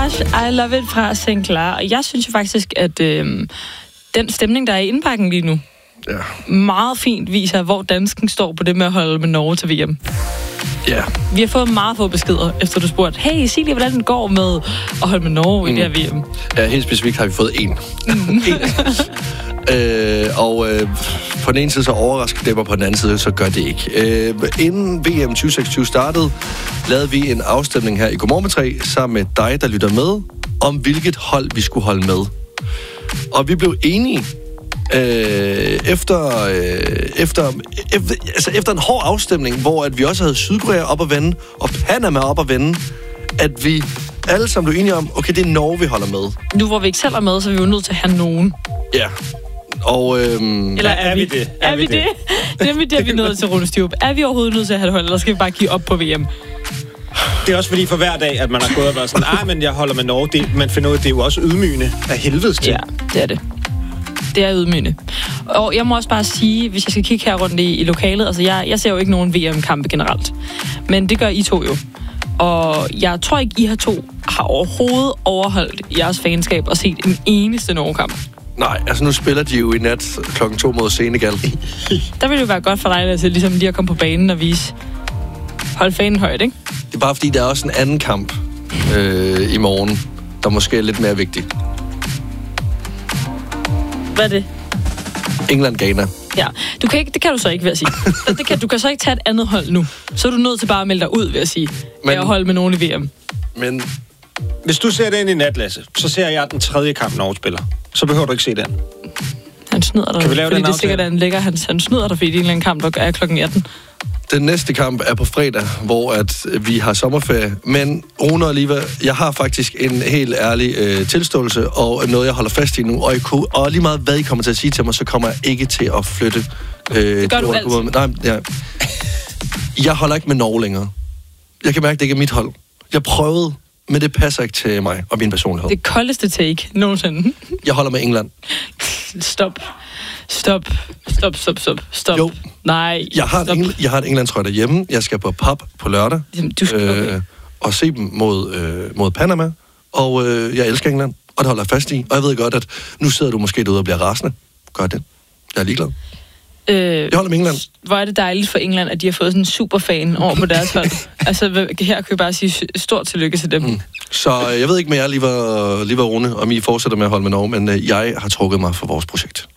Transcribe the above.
Mirage, I Love It fra Sinclair. Og jeg synes jo faktisk, at den stemning, der er i indbakken lige nu, meget fint viser, hvor dansken står på det med at holde med Norge til VM. Ja. Vi har fået meget få beskeder, efter du spurgte, hey, sig lige, hvordan den går med at holde med Norge i det her VM. Ja, helt specifikt har vi fået én. På den ene side så overrasker det mig, på den anden side så gør det ikke. Inden VM 2026 startede, lavede vi en afstemning her i Godmorgen med 3, sammen med dig, der lytter med, om hvilket hold vi skulle holde med. Og vi blev enige efter en hård afstemning, hvor at vi også havde Sydkorea op at vende, og Panama op at vende, at vi alle sammen blev enige om, okay, det er Norge, vi holder med. Nu hvor vi ikke selv er med, så er vi jo nødt til at have nogen. Ja. Og, eller er vi det? Er vi det? Det er vi nødt til, Rune Stjørup. Er vi overhovedet nødt til at have et hold, eller skal vi bare give op på VM? Det er også fordi for hver dag, at man har gået og været sådan, men jeg holder med Norge. Man finder ud af, det er jo også ydmygende af helvedes til. Ja, det er det. Det er ydmygende. Og jeg må også bare sige, hvis jeg skal kigge her rundt i lokalet, altså jeg ser jo ikke nogen VM-kampe generelt. Men det gør I to jo. Og jeg tror ikke, I her to har overhovedet overholdt jeres fanskab og set en eneste Norge-kamp. Nej, altså nu spiller de jo i nat 2:00 mod Senegal. Der vil det jo være godt for dig, til ligesom lige at komme på banen og vise, hold fanen højt, ikke? Det er bare fordi, der er også en anden kamp i morgen, der måske er lidt mere vigtig. Hvad er det? England-Ghana. Ja, det kan du så ikke, vil jeg sige. Du kan så ikke tage et andet hold nu. Så er du nødt til bare at melde dig ud, vil jeg sige. Med at holde med nogen i VM. Men hvis du ser det ind i nat, Lasse, så ser jeg den tredje kamp, Norge spiller. Så behøver du ikke se den. Han snyder dig, kan vi lave fordi den det er sikkert, at han snyder dig, fordi det er en eller anden kamp, der er klokken 18. Den næste kamp er på fredag, hvor at vi har sommerferie. Men Rune og Liva, jeg har faktisk en helt ærlig tilståelse, og noget, jeg holder fast i nu. Og lige meget, hvad I kommer til at sige til mig, så kommer jeg ikke til at flytte. Det gør du altid. Nej, ja. Jeg holder ikke med Norge længere. Jeg kan mærke, at det ikke er mit hold. Jeg prøvede, men det passer ikke til mig og min personlighed. Det koldeste take nogensinde. Jeg holder med England. Stop. Jo. Nej. Jeg har et England-trøje derhjemme. Jeg skal på pub på lørdag. Jamen, du skal og se dem mod Panama. Og jeg elsker England, og det holder jeg fast i. Og jeg ved godt, at nu sidder du måske derude og bliver rasende. Gør det. Jeg er ligeglad. Jeg holder med England. Hvor er det dejligt for England, at de har fået sådan en superfan over på deres hold. Altså, her kan jeg bare sige stort tillykke til dem. Så jeg ved ikke med jer, lige var Rune, om I fortsætter med at holde med Norge, men jeg har trukket mig for vores projekt.